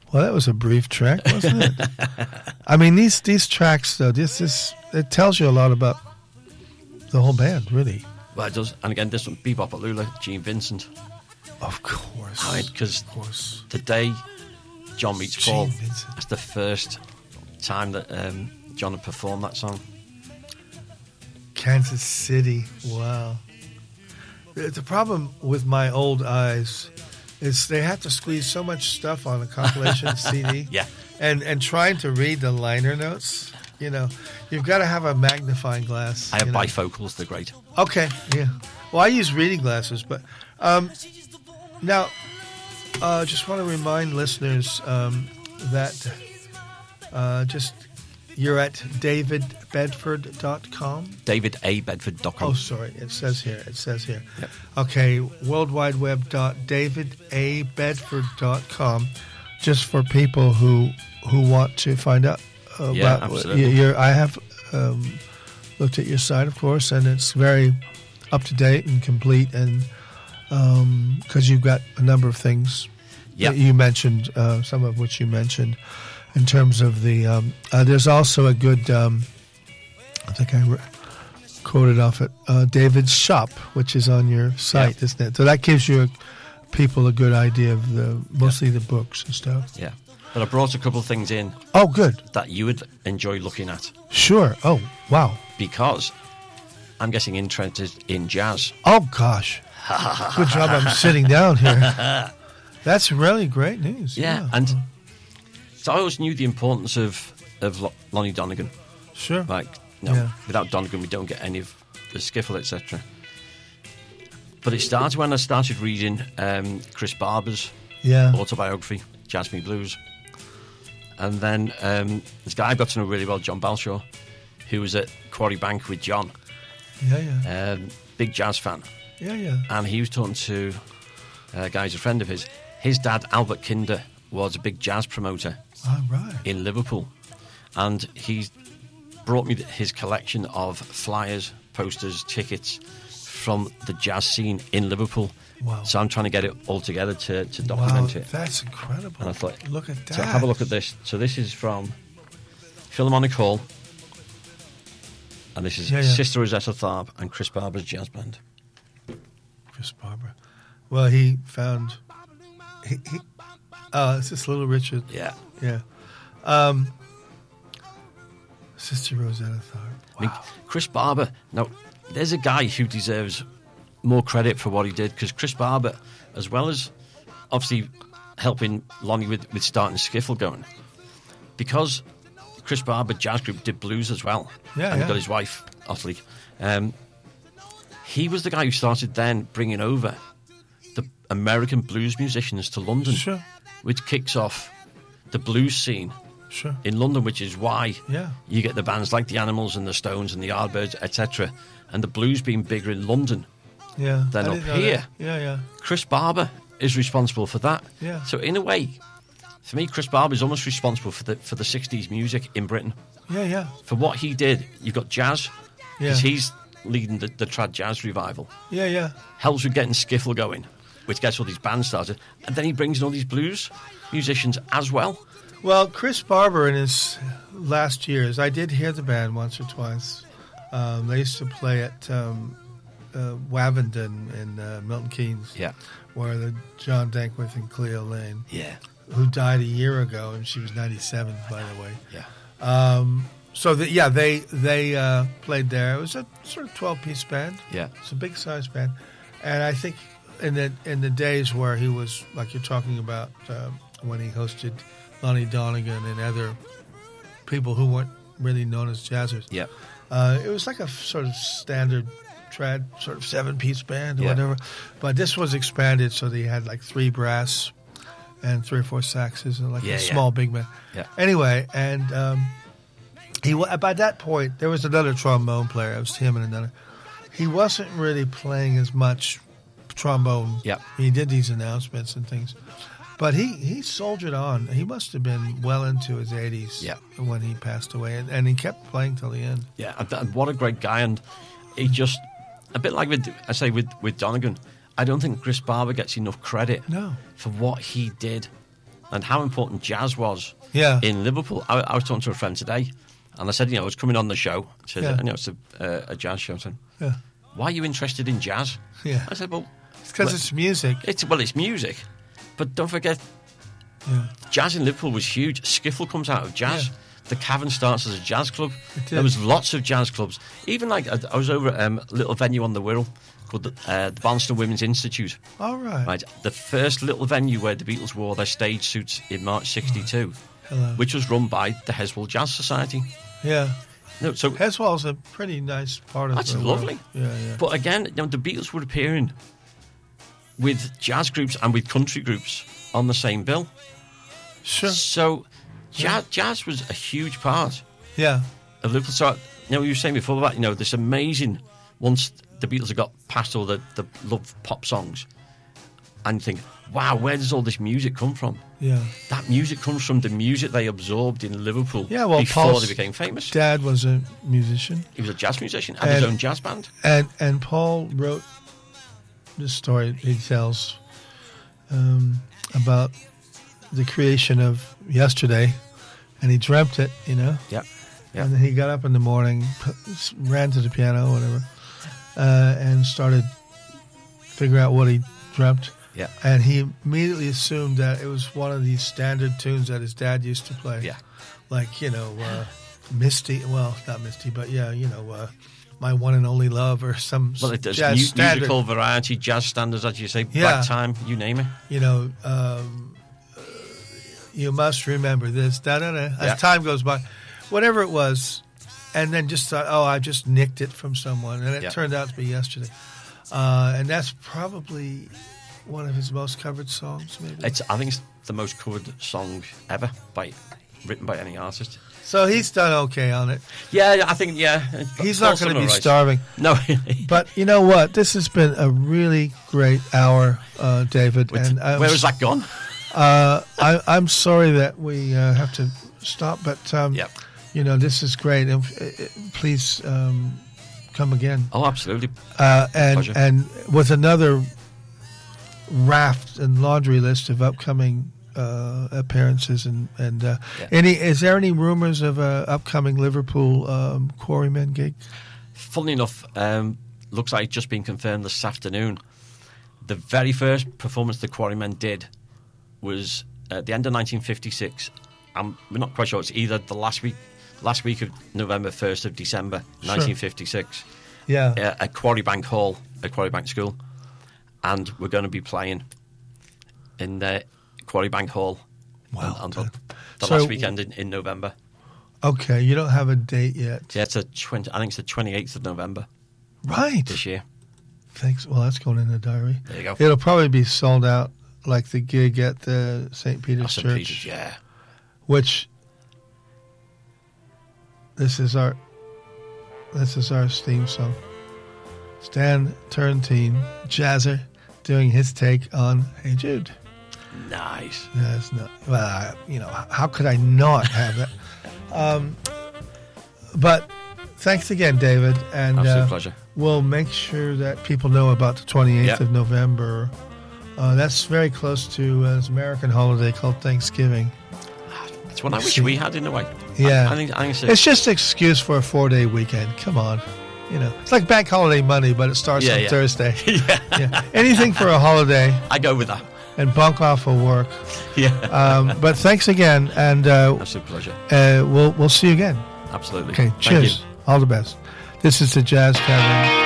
Well, that was a brief track, wasn't it? I mean, these tracks, though, it tells you a lot about the whole band, really. Well, it does. And again, this one, Bebop Alula, Gene Vincent. Of course. Because today, John meets Paul. That's the first time that John had performed that song. Kansas City. Wow. The problem with my old eyes is they have to squeeze so much stuff on a compilation CD. Yeah. And trying to read the liner notes, you've got to have a magnifying glass. I have bifocals, they're great. Okay, yeah. Well, I use reading glasses, but now, just want to remind listeners that you're at davidbedford.com. davidabedford.com. Oh, sorry. It says here. Yep. Okay, worldwideweb.davidabedford.com, just for people who want to find out about absolutely. I have looked at your site, of course, and it's very up to date and complete, and because you've got a number of things that you mentioned, some of which you mentioned. In terms of the, there's also a good, I think I quoted off it, David's Shop, which is on your site, isn't it? So that gives people a good idea of mostly the books and stuff. Yeah. But I brought a couple of things in. Oh, good. That you would enjoy looking at. Sure. Oh, wow. Because I'm getting interested in jazz. Oh, gosh. Good job I'm sitting down here. That's really great news. Yeah. And so I always knew the importance of Lonnie Donegan. Sure. Without Donegan, we don't get any of the skiffle, etc. But it started when I started reading Chris Barber's autobiography, Jazz Me Blues. And then this guy I got to know really well, John Balshaw, who was at Quarry Bank with John. Yeah. Big jazz fan. Yeah. And he was talking to a guy who's a friend of his. His dad, Albert Kinder, was a big jazz promoter in Liverpool. And he brought me his collection of flyers, posters, tickets from the jazz scene in Liverpool. Wow. So I'm trying to get it all together to document it. That's incredible. And I thought, look at that. So have a look at this. So this is from Philharmonic Hall. And this is Sister Rosetta Tharpe and Chris Barber's jazz band. Chris Barber. Well, he found... it's just Little Richard. Yeah. Sister Rosetta Tharpe. Wow. I mean, Chris Barber. Now, there's a guy who deserves more credit for what he did, because Chris Barber, as well as obviously helping Lonnie with starting Skiffle going, because Chris Barber Jazz Group did blues as well. And he got his wife, Ottilie. He was the guy who started then bringing over the American blues musicians to London. Sure. Which kicks off the blues scene in London, which is why you get the bands like the Animals and the Stones and the Yardbirds, etc. And the blues being bigger in London than up here. Chris Barber is responsible for that. Yeah. So in a way, for me, Chris Barber is almost responsible for the 60s music in Britain. Yeah. For what he did, you've got jazz, because he's leading the trad jazz revival. Yeah. Helps with getting Skiffle going, which gets all these bands started, and then he brings in all these blues musicians as well. Well, Chris Barber in his last years, I did hear the band once or twice. They used to play at Wavendon in Milton Keynes, where the John Dankworth and Cleo Lane, who died a year ago, and she was 97, by the way. So they played there. It was a sort of 12-piece band. It's a big size band, and I think in the days where he was, like you're talking about, when he hosted Lonnie Donegan and other people who weren't really known as jazzers. It was like a sort of standard trad, sort of 7-piece band or whatever. But this was expanded, so they had like 3 brass and 3 or 4 saxes and like a small big band. Anyway, and he by that point there was another trombone player. It was him and another. He wasn't really playing as much trombone. He did these announcements and things. But he soldiered on. He must have been well into his 80s when he passed away. And he kept playing till the end. And what a great guy. And he just, a bit like with Donegan, I don't think Chris Barber gets enough credit for what he did and how important jazz was in Liverpool. I was talking to a friend today, and I said, I was coming on the show. I said, it's a jazz show. I said, why are you interested in jazz? Yeah. I said, well, it's because it's music. It's music, but don't forget, jazz in Liverpool was huge. Skiffle comes out of jazz. The Cavern starts as a jazz club. There was lots of jazz clubs. Even I was over at a little venue on the Wirral called the Barnstone Women's Institute. All right. Right. The first little venue where the Beatles wore their stage suits in March '62, which was run by the Heswall Jazz Society. Yeah. No, so Heswall's a pretty nice part of that's the lovely. World. Yeah. But again, the Beatles were appearing with jazz groups and with country groups on the same bill. Sure. So jazz was a huge part. Yeah. Of Liverpool. So you were saying before about this amazing. Once the Beatles have got past all the love pop songs, and you think, wow, where does all this music come from? Yeah. That music comes from the music they absorbed in Liverpool before Paul's they became famous. Dad was a musician. He was a jazz musician, had his own jazz band. And Paul wrote this story he tells about the creation of Yesterday, and he dreamt it, Yeah. And then he got up in the morning, ran to the piano, whatever, and started figuring out what he dreamt. Yeah. And he immediately assumed that it was one of these standard tunes that his dad used to play. Yeah. Like, Misty. Well, not Misty, but My One and Only Love or some jazz standard. Musical variety, jazz standards, as you say, ragtime, you name it. You must remember this, da-da-da, as time goes by. Whatever it was, and then just thought, I just nicked it from someone, and it turned out to be Yesterday. And that's probably one of his most covered songs, maybe. I think it's the most covered song ever, written by any artist. So he's done okay on it. Yeah, I think, He's not going to be starving. No. But you know what? This has been a really great hour, David. And where was that gone? I'm sorry that we have to stop, but this is great. And please come again. Oh, absolutely. And with another raft and laundry list of upcoming appearances and is there any rumors of a upcoming Liverpool Quarrymen gig? Funnily enough, looks like it's just been confirmed this afternoon. The very first performance the Quarrymen did was at the end of 1956. We're not quite sure. It's either the last week of November, 1st of December, 1956. Yeah. At Quarrybank Hall, at Quarrybank School. And we're going to be playing in the Quarrybank Hall on the last weekend in November. Okay, you don't have a date yet. Yeah, I think it's the 28th of November. Right. This year. Thanks. Well, that's going in the diary. There you go. It'll probably be sold out like the gig at the St. Peter's Church. St. Peter's, yeah. Which, this is our theme song. Stan Turrentine, jazzer, doing his take on Hey Jude. Nice. That's not, how could I not have that? But thanks again, David. And absolute pleasure. We'll make sure that people know about the 28th of November. That's very close to an American holiday called Thanksgiving. It's one I wish we had in a way. Yeah. I think it's just an excuse for a 4-day weekend. Come on. It's like bank holiday Monday, but it starts on Thursday. Anything for a holiday. I go with that. And bunk off of work. Yeah. But thanks again, and absolute pleasure. We'll see you again. Absolutely. Okay. Cheers. All the best. This is the Jazz Tavern.